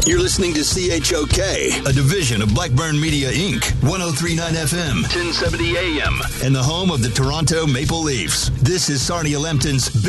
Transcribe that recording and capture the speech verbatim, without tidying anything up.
You're listening to C H O K, a division of Blackburn Media, Incorporated, one oh three point nine F M, ten seventy A M, and the home of the Toronto Maple Leafs. This is Sarnia Lempton's